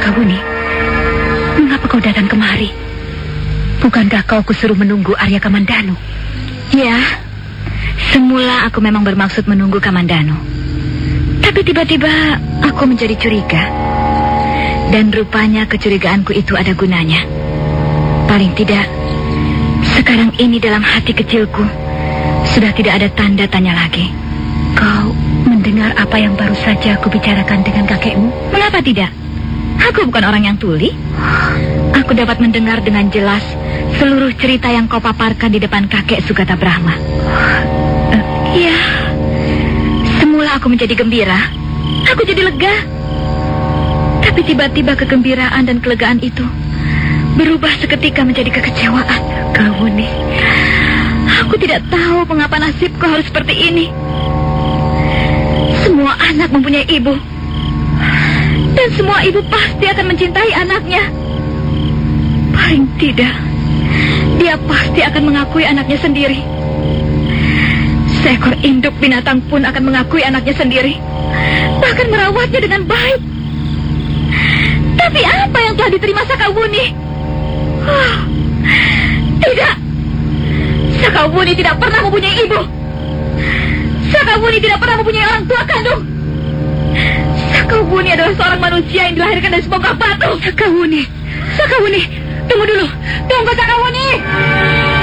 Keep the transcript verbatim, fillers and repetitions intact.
Sakawuni, mengapa kau datang kemari? Bukankah kau kusuruh menunggu Arya Kamandanu? Ya, semula aku memang bermaksud menunggu Kamandanu. Tapi tiba-tiba aku menjadi curiga. Dan rupanya kecurigaanku itu ada gunanya. Paling tidak, sekarang ini dalam hati kecilku sudah tidak ada tanda tanya lagi. Kau mendengar apa yang baru saja aku bicarakan dengan kakekmu? Mengapa tidak? Aku bukan orang yang tuli. Aku dapat mendengar dengan jelas seluruh cerita yang kau paparkan di depan kakek Sugata Brahma. Uh, ya, semula aku menjadi gembira. Aku jadi lega. Tapi tiba-tiba kegembiraan dan kelegaan itu berubah seketika menjadi kekecewaan. Kawuni, aku tidak tahu mengapa nasibku harus seperti ini. Semua anak mempunyai ibu. Dan semua ibu pasti akan mencintai anaknya. Paling tidak, dia pasti akan mengakui anaknya sendiri. Seekor induk binatang pun akan mengakui anaknya sendiri. Bahkan merawatnya dengan baik. Tapi apa yang telah diterima Sakawuni? Oh, tidak. Sakawuni tidak pernah mempunyai ibu. Sakawuni tidak pernah mempunyai orang tua kandung. Sakawuni adalah seorang manusia yang dilahirkan dari sebongkah batu. Sakawuni, Sakawuni, tunggu dulu. Tunggu, Sakawuni.